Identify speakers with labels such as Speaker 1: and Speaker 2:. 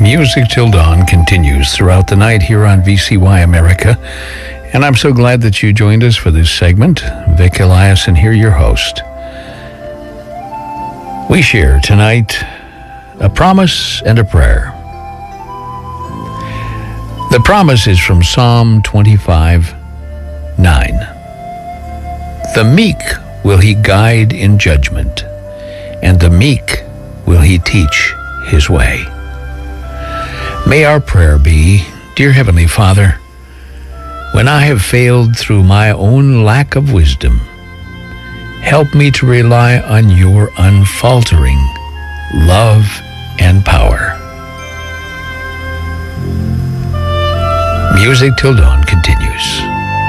Speaker 1: Music Till Dawn continues throughout the night here on VCY America. And I'm so glad that you joined us for this segment. Vic Eliason here, your host. We share tonight a promise and a prayer. The promise is from Psalm 25:9. The meek will he guide in judgment, and the meek will he teach his way. May our prayer be, Dear Heavenly Father, when I have failed through my own lack of wisdom, help me to rely on your unfaltering love and power. Music Till Dawn